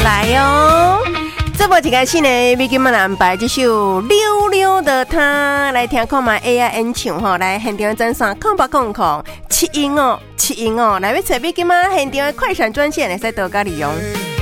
来哦！这部一开始呢，美金马安排这首《溜溜的他》来听看嘛 AI 演唱吼，来现场赞赏0800 710 710来要找美金马现场的快闪专线来使多加利用。